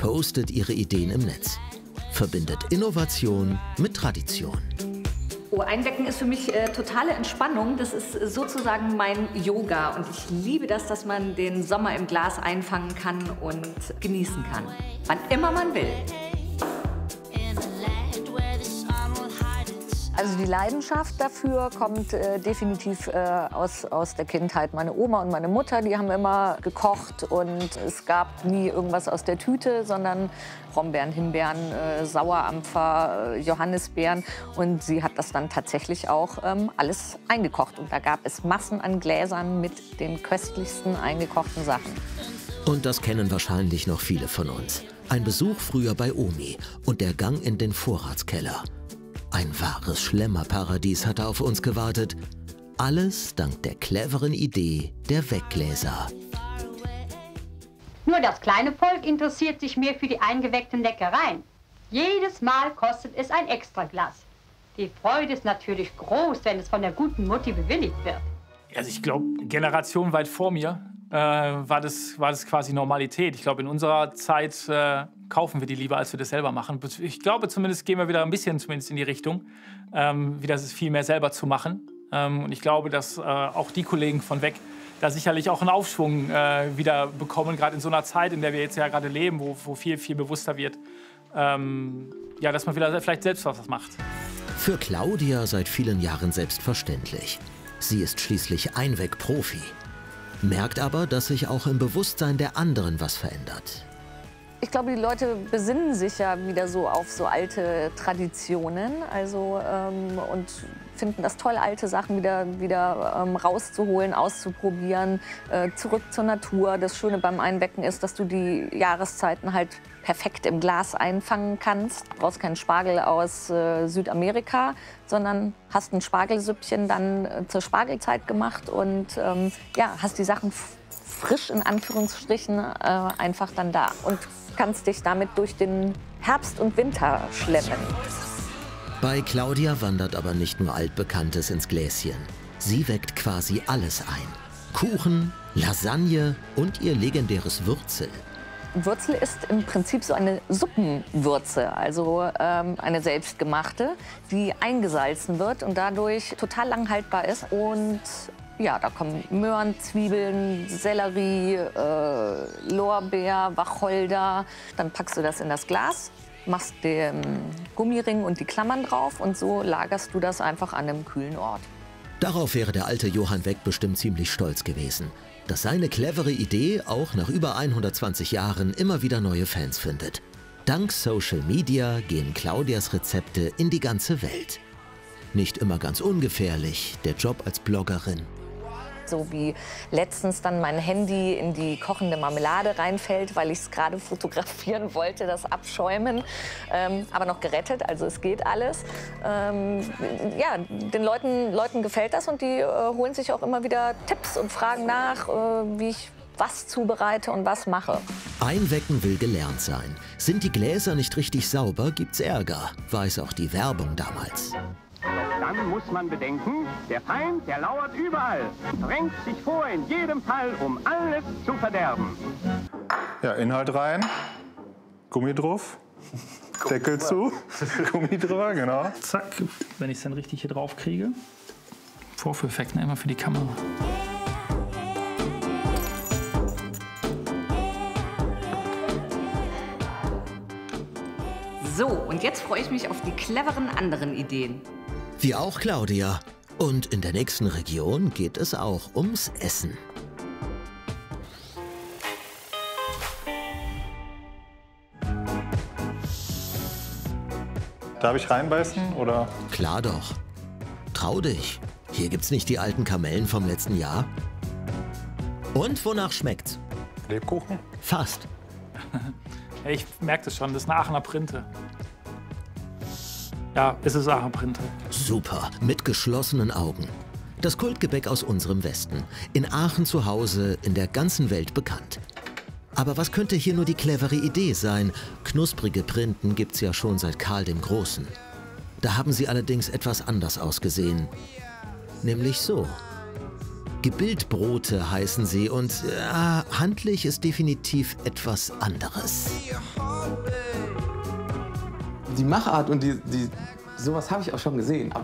postet ihre Ideen im Netz. Verbindet Innovation mit Tradition. Oh, Einwecken ist für mich totale Entspannung. Das ist sozusagen mein Yoga. Und ich liebe das, dass man den Sommer im Glas einfangen kann und genießen kann. Wann immer man will. Also die Leidenschaft dafür kommt definitiv aus der Kindheit. Meine Oma und meine Mutter, die haben immer gekocht und es gab nie irgendwas aus der Tüte, sondern Brombeeren, Himbeeren, Sauerampfer, Johannisbeeren. Und sie hat das dann tatsächlich auch alles eingekocht. Und da gab es Massen an Gläsern mit den köstlichsten eingekochten Sachen. Und das kennen wahrscheinlich noch viele von uns. Ein Besuch früher bei Omi und der Gang in den Vorratskeller. Ein wahres Schlemmerparadies hatte auf uns gewartet. Alles dank der cleveren Idee der Weggläser. Nur das kleine Volk interessiert sich mehr für die eingeweckten Leckereien. Jedes Mal kostet es ein Extraglas. Die Freude ist natürlich groß, wenn es von der guten Mutti bewilligt wird. Also ich glaube, Generation weit vor mir war das quasi Normalität. Ich glaube, in unserer Zeit kaufen wir die lieber, als wir das selber machen. Ich glaube, zumindest gehen wir wieder ein bisschen zumindest in die Richtung, wieder es viel mehr selber zu machen. Und ich glaube, dass auch die Kollegen von Weg da sicherlich auch einen Aufschwung wieder bekommen, gerade in so einer Zeit, in der wir jetzt ja gerade leben, wo viel, viel bewusster wird, ja, dass man wieder vielleicht selbst was macht. Für Claudia seit vielen Jahren selbstverständlich. Sie ist schließlich Einweg-Profi. Merkt aber, dass sich auch im Bewusstsein der anderen was verändert. Ich glaube, die Leute besinnen sich ja wieder so auf so alte Traditionen, also und finden das toll, alte Sachen wieder rauszuholen, auszuprobieren, zurück zur Natur. Das Schöne beim Einwecken ist, dass du die Jahreszeiten halt perfekt im Glas einfangen kannst. Du brauchst keinen Spargel aus Südamerika, sondern hast ein Spargelsüppchen dann zur Spargelzeit gemacht und ja, hast die Sachen frisch in Anführungsstrichen einfach dann da und kannst dich damit durch den Herbst und Winter schleppen. Bei Claudia wandert aber nicht nur Altbekanntes ins Gläschen. Sie weckt quasi alles ein. Kuchen, Lasagne und ihr legendäres Würzel. Würzel ist im Prinzip so eine Suppenwürze, also eine selbstgemachte, die eingesalzen wird und dadurch total lang haltbar ist. Und ja, da kommen Möhren, Zwiebeln, Sellerie, Lorbeer, Wacholder. Dann packst du das in das Glas, machst den Gummiring und die Klammern drauf und so lagerst du das einfach an einem kühlen Ort. Darauf wäre der alte Johann Weg bestimmt ziemlich stolz gewesen, dass seine clevere Idee auch nach über 120 Jahren immer wieder neue Fans findet. Dank Social Media gehen Claudias Rezepte in die ganze Welt. Nicht immer ganz ungefährlich, der Job als Bloggerin. So wie letztens dann mein Handy in die kochende Marmelade reinfällt, weil ich es gerade fotografieren wollte, das Abschäumen. Aber noch gerettet, also es geht alles. Ja, den Leuten gefällt das und die holen sich auch immer wieder Tipps und fragen nach, wie ich was zubereite und was mache. Einwecken will gelernt sein. Sind die Gläser nicht richtig sauber, gibt's Ärger, weiß auch die Werbung damals. Dann muss man bedenken, der Feind, der lauert überall, drängt sich vor in jedem Fall, um alles zu verderben. Ja, Inhalt rein, Gummi drauf, Deckel zu, Gummi drüber, genau. Zack, wenn ich es dann richtig hier drauf kriege. Vorführeffekt, ne, immer für die Kamera. So, und jetzt freue ich mich auf die cleveren anderen Ideen. Wie auch Claudia. Und in der nächsten Region geht es auch ums Essen. Darf ich reinbeißen, oder? Klar doch. Trau dich. Hier gibt's nicht die alten Kamellen vom letzten Jahr. Und wonach schmeckt's? Lebkuchen? Fast. Ich merke das schon, das ist eine Aachener Printe. Ja, es ist Aachener Printe. Super, mit geschlossenen Augen. Das Kultgebäck aus unserem Westen. In Aachen zu Hause, in der ganzen Welt bekannt. Aber was könnte hier nur die clevere Idee sein? Knusprige Printen gibt's ja schon seit Karl dem Großen. Da haben sie allerdings etwas anders ausgesehen. Nämlich so. Gebildbrote heißen sie und handlich ist definitiv etwas anderes. die Machart und sowas habe ich auch schon gesehen.